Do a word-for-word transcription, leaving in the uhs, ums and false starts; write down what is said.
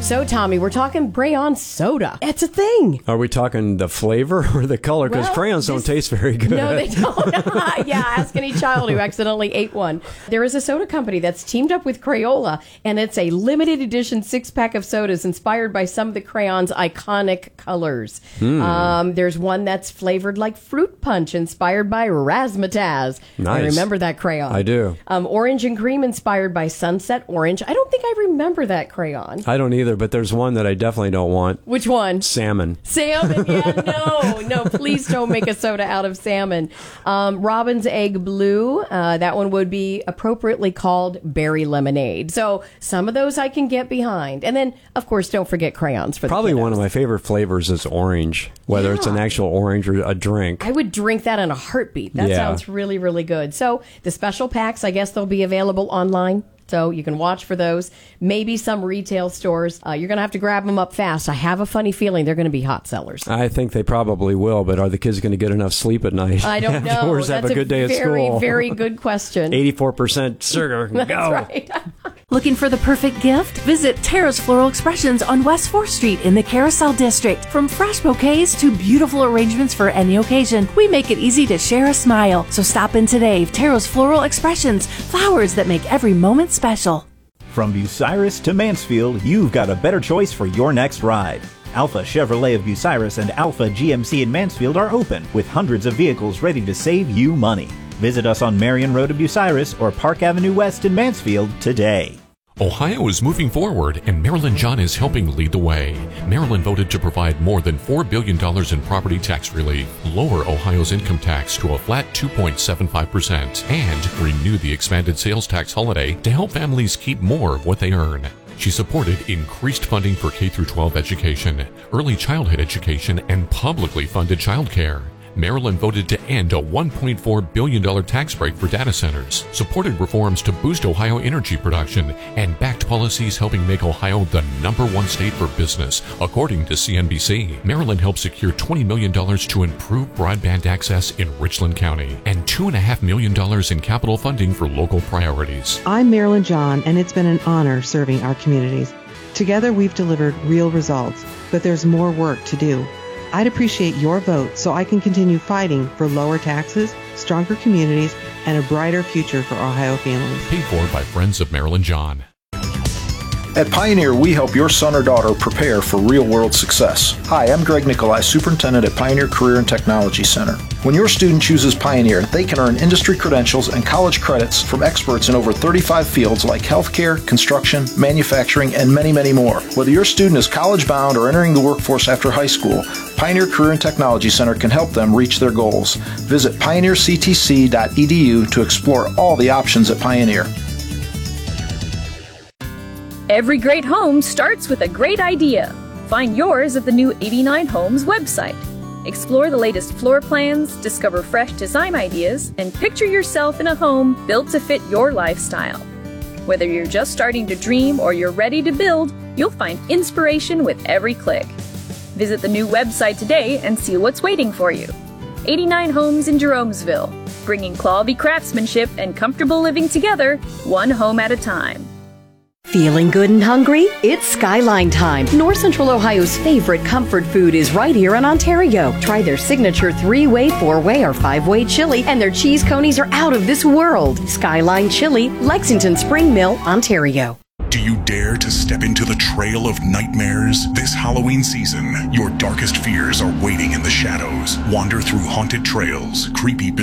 So, Tommy, we're talking crayon soda. It's a thing. Are we talking the flavor or the color? Because Well, crayons don't this- taste very good. No, they don't. Yeah, ask any child who accidentally ate one. There is a soda company that's teamed up with Crayola, and it's a limited edition six-pack of sodas inspired by some of the crayon's iconic colors. Hmm. Um, there's one that's flavored like fruit punch, inspired by Razzmatazz. I Nice. remember that crayon. I do. Um, orange and cream inspired by Sunset Orange. I don't think I remember that crayon. I don't either, but there's one that I definitely don't want. Which one? Salmon. Salmon, yeah, no, no, please don't make a soda out of salmon. Um, Robin's Egg Blue, uh, that one would be appropriately called Berry Lemonade. So some of those I can get behind. And then, of course, don't forget crayons for the Probably kiddos. one of my favorite flavors is orange, whether Yeah. it's an actual orange or a drink. I would drink that in a heartbeat. That Yeah. sounds really, really good. So the special packs, I guess they'll be available online. So you can watch for those. Maybe some retail stores. Uh, you're going to have to grab them up fast. I have a funny feeling they're going to be hot sellers. I think they probably will, but are the kids going to get enough sleep at night? I don't know. Afterwards, That's have a good day at very, school. very good question. eighty-four percent sugar. Go. That's right. Looking for the perfect gift? Visit Tara's Floral Expressions on West fourth Street in the Carousel District. From fresh bouquets to beautiful arrangements for any occasion, we make it easy to share a smile. So stop in today. Tara's Floral Expressions, flowers that make every moment special. From Bucyrus to Mansfield, you've got a better choice for your next ride. Alpha Chevrolet of Bucyrus and Alpha G M C in Mansfield are open, with hundreds of vehicles ready to save you money. Visit us on Marion Road in Bucyrus or Park Avenue West in Mansfield today. Ohio is moving forward, and Marilyn John is helping lead the way. Marilyn voted to provide more than four billion dollars in property tax relief, lower Ohio's income tax to a flat two point seven five percent, and renew the expanded sales tax holiday to help families keep more of what they earn. She supported increased funding for K through twelve education, early childhood education, and publicly funded childcare. Maryland voted to end a one point four billion dollars tax break for data centers, supported reforms to boost Ohio energy production, and backed policies helping make Ohio the number one state for business, according to C N B C. Maryland helped secure twenty million dollars to improve broadband access in Richland County, and two point five million dollars in capital funding for local priorities. I'm Marilyn John, and it's been an honor serving our communities. Together, we've delivered real results, but there's more work to do. I'd appreciate your vote so I can continue fighting for lower taxes, stronger communities, and a brighter future for Ohio families. Paid for by Friends of Marilyn John. At Pioneer, we help your son or daughter prepare for real-world success. Hi, I'm Greg Nicolai, Superintendent at Pioneer Career and Technology Center. When your student chooses Pioneer, they can earn industry credentials and college credits from experts in over thirty-five fields like healthcare, construction, manufacturing, and many, many more. Whether your student is college-bound or entering the workforce after high school, Pioneer Career and Technology Center can help them reach their goals. Visit pioneer c t c dot e d u to explore all the options at Pioneer. Every great home starts with a great idea. Find yours at the new eighty-nine Homes website. Explore the latest floor plans, discover fresh design ideas, and picture yourself in a home built to fit your lifestyle. Whether you're just starting to dream or you're ready to build, you'll find inspiration with every click. Visit the new website today and see what's waiting for you. eighty-nine Homes in Jeromesville, bringing quality craftsmanship and comfortable living together, one home at a time. Feeling good and hungry? It's Skyline time. North Central Ohio's favorite comfort food is right here in Ontario. Try their signature three-way, four-way, or five-way chili, and their cheese conies are out of this world. Skyline Chili, Lexington Spring Mill, Ontario. Do you dare to step into the trail of nightmares? This Halloween season, your darkest fears are waiting in the shadows. Wander through haunted trails, creepy buildings,